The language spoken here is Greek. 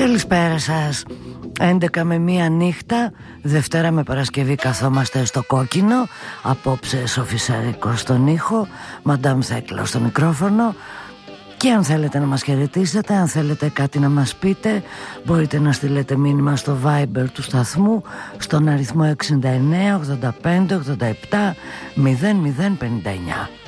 Καλησπέρα σας. 11 με 1 νύχτα, Δευτέρα με Παρασκευή καθόμαστε στο κόκκινο. Απόψε Σοφισαρικό στον ήχο, Μαντάμ Θέκλα στο μικρόφωνο. Και αν θέλετε να μας χαιρετήσετε, αν θέλετε κάτι να μας πείτε, μπορείτε να στείλετε μήνυμα στο Viber του σταθμού στον αριθμό 69 85 87 0059.